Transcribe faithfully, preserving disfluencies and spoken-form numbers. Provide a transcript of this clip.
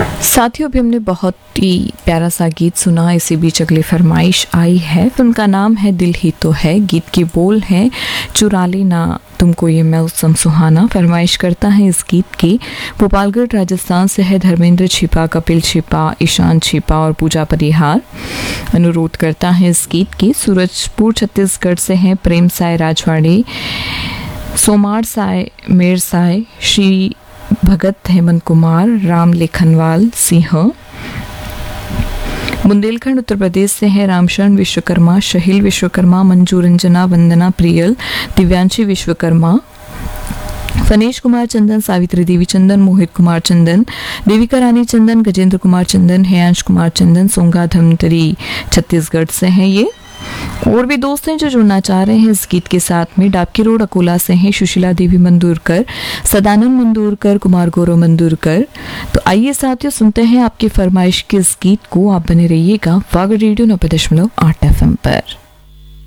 साथियों, अभी हमने बहुत ही प्यारा सा गीत सुना। इसी बीच अगली फरमाइश आई है। फिल्म का नाम है दिल ही तो है। गीत के बोल हैं चुरा लेना तुमको ये मौसम सुहाना। फरमाइश करता है इस गीत की गोपालगढ़ राजस्थान से है धर्मेंद्र छिपा, कपिल छिपा, ईशान छिपा और पूजा परिहार। अनुरोध करता है इस गीत की सूरजपुर छत्तीसगढ़ से है प्रेम साय राजवाड़ी, सोमार साय, मेर साय, श्री भगत हेमंत कुमार, राम लेखनवाल सिंह। बुंदेलखंड उत्तर प्रदेश से है रामशरण विश्वकर्मा, शहील विश्वकर्मा, मंजू रंजना, वंदना प्रियल, दिव्यांशी विश्वकर्मा, फनेश कुमार चंदन, सावित्री देवी चंदन, मोहित कुमार चंदन, देविका रानी चंदन, गजेंद्र कुमार चंदन, हेयांश कुमार चंदन, सोंगा धमतरी छत्तीसगढ़ से हैं ये। और भी दोस्त हैं जो जुड़ना चाह रहे हैं इस गीत के साथ में। डाबकी रोड अकोला से हैं सुशीला देवी मंदूरकर, सदानंद मंदूरकर, कुमार गौरव मंदूरकर। तो आइए साथियों, सुनते हैं आपकी फरमाइश के इस गीत को। आप बने रहिएगा वाग रेडियो नब्बे दशमलव आठ एफ एम पर।